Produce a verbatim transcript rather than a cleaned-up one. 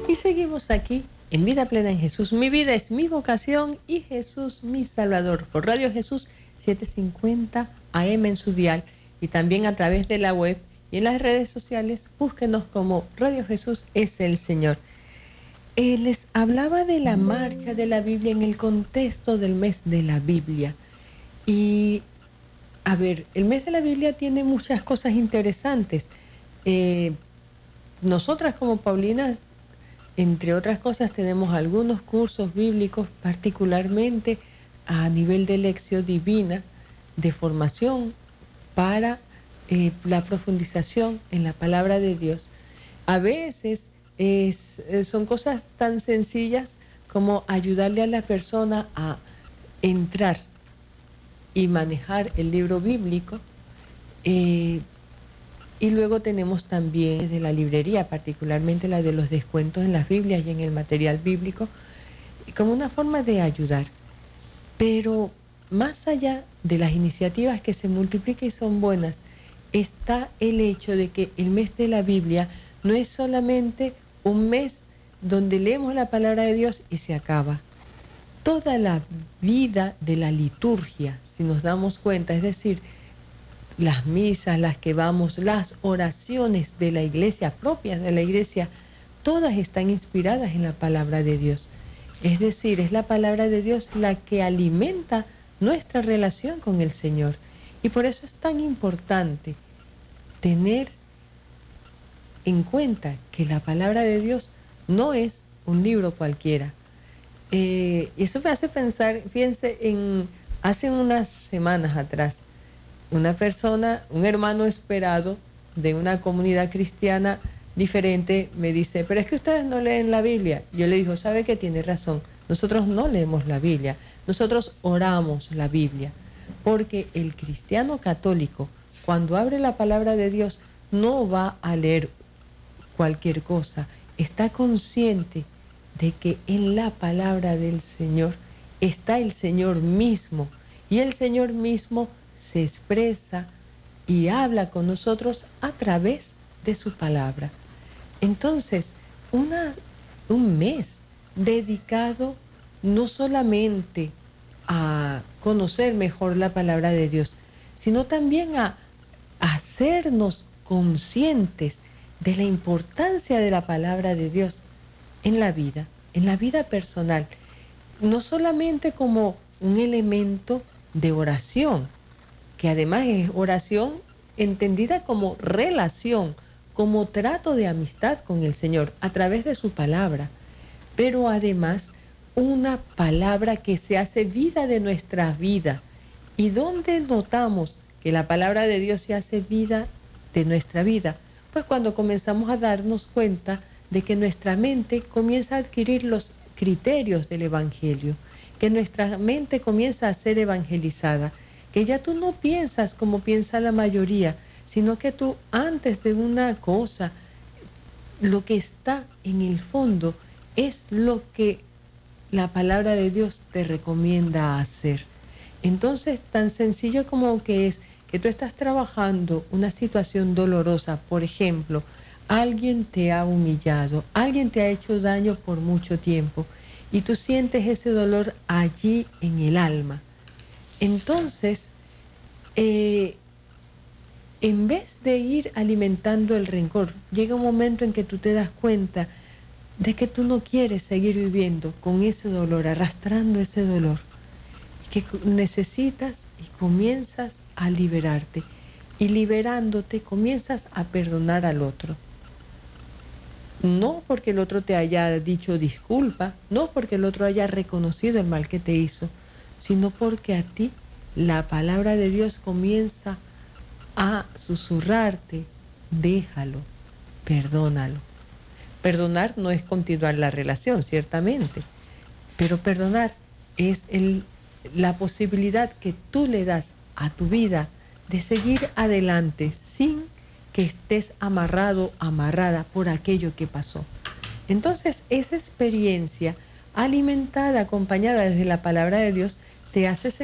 Y seguimos aquí en Vida Plena en Jesús. Mi vida es mi vocación y Jesús mi Salvador. Por Radio Jesús setecientos cincuenta A M en su dial y también a través de la web y en las redes sociales. Búsquenos como Radio Jesús es el Señor. Eh, les hablaba de la marcha de la Biblia en el contexto del mes de la Biblia. Y, a ver, el mes de la Biblia tiene muchas cosas interesantes. Eh, nosotras como Paulinas, entre otras cosas, tenemos algunos cursos bíblicos, particularmente a nivel de lección divina, de formación para eh, la profundización en la palabra de Dios. A veces es, son cosas tan sencillas como ayudarle a la persona a entrar y manejar el libro bíblico. Eh, y luego tenemos también desde la librería, particularmente la de los descuentos en las Biblias y en el material bíblico, como una forma de ayudar. Pero más allá de las iniciativas que se multiplican y son buenas, está el hecho de que el mes de la Biblia no es solamente un mes donde leemos la palabra de Dios y se acaba. Toda la vida de la liturgia, si nos damos cuenta, es decir, las misas, las que vamos, las oraciones de la iglesia, propias de la iglesia, todas están inspiradas en la palabra de Dios. Es decir, es la palabra de Dios la que alimenta nuestra relación con el Señor. Y por eso es tan importante tener en cuenta que la palabra de Dios no es un libro cualquiera. Eh, y eso me hace pensar, fíjense, en hace unas semanas atrás, una persona, un hermano esperado de una comunidad cristiana diferente me dice, pero es que ustedes no leen la Biblia. Yo le digo, ¿sabe qué? Tiene razón, nosotros no leemos la Biblia, nosotros oramos la Biblia, porque el cristiano católico, cuando abre la palabra de Dios, no va a leer cualquier cosa, está consciente de que en la palabra del Señor está el Señor mismo, y el Señor mismo se expresa y habla con nosotros a través de su palabra. Entonces, una, un mes dedicado no solamente a conocer mejor la palabra de Dios, sino también a hacernos conscientes de la importancia de la palabra de Dios en la vida, en la vida personal, no solamente como un elemento de oración, que además es oración entendida como relación, como trato de amistad con el Señor a través de su palabra, pero además una palabra que se hace vida de nuestra vida. ¿Y dónde notamos que la palabra de Dios se hace vida de nuestra vida? Pues cuando comenzamos a darnos cuenta de que nuestra mente comienza a adquirir los criterios del Evangelio, que nuestra mente comienza a ser evangelizada, que ya tú no piensas como piensa la mayoría, sino que tú antes de una cosa, lo que está en el fondo es lo que la palabra de Dios te recomienda hacer. Entonces, tan sencillo como que es que tú estás trabajando una situación dolorosa, por ejemplo, alguien te ha humillado, alguien te ha hecho daño por mucho tiempo y tú sientes ese dolor allí en el alma. Entonces, eh, en vez de ir alimentando el rencor, llega un momento en que tú te das cuenta de que tú no quieres seguir viviendo con ese dolor, arrastrando ese dolor, que necesitas y comienzas a liberarte. Y liberándote comienzas a perdonar al otro. No porque el otro te haya dicho disculpa, no porque el otro haya reconocido el mal que te hizo, sino porque a ti la palabra de Dios comienza a susurrarte, déjalo, perdónalo. Perdonar no es continuar la relación, ciertamente, pero perdonar es el, la posibilidad que tú le das a tu vida de seguir adelante sin que estés amarrado, amarrada por aquello que pasó. Entonces, esa experiencia alimentada, acompañada desde la palabra de Dios, te hace sentir